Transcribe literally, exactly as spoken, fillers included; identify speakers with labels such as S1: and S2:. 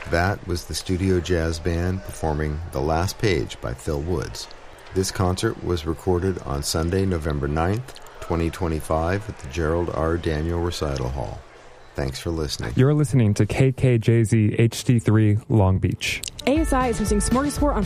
S1: That was the Studio Jazz Band performing The Last Page by Phil Woods. This concert was recorded on Sunday, November ninth, twenty twenty-five at the Gerald R. Daniel Recital Hall. Thanks for listening.
S2: You're listening to K K J Z H D three Long Beach.
S3: A S I is hosting Smorgasbord on